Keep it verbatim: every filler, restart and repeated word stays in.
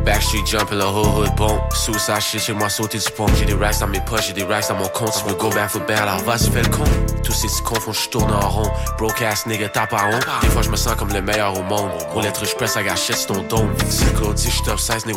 Backstreet jumping, le hood hood bon. Suicide shit, chez moi sauter du pont. J'ai des racks dans mes poches, j'ai des racks dans mon compte. Tu veux go back for bad, alors vas-y fais le con. Tous ces petits confs, je tourne en rond. Broke ass nigga, tape à honte. Des fois je me sens comme le meilleur au monde. Pour l'être je presse, I got shit sur ton dôme. C'est Claudie, j'suis top seize, négro.